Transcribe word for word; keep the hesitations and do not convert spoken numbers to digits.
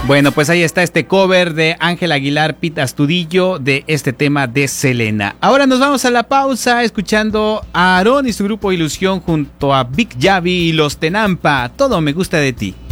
Bueno, pues ahí está este cover de Ángel Aguilar, Pete Astudillo, de este tema de Selena. Ahora nos vamos a la pausa escuchando a Aarón y su grupo Ilusión junto a Big Javi y los Tenampa. Todo me gusta de ti.